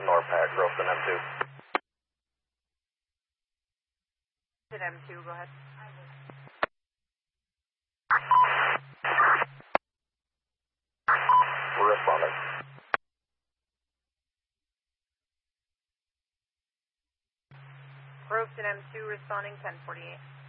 NORPAC, Groveton M2. M2, go ahead. We're responding. Groveton M2 responding 1048.